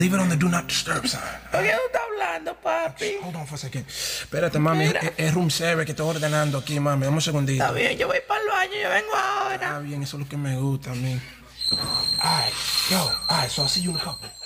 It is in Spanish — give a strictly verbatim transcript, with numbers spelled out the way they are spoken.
Leave it on the do not disturb sign. ¿Por qué tú estás hablando, papi? Hold on for a second. Espérate, mami. Es, es room service que estoy ordenando aquí, mami. Dame un segundito. Está bien, yo voy para el baño, yo vengo ahora. Está bien, eso es lo que me gusta a mí. All right, yo. All right, so I'll see you in a couple.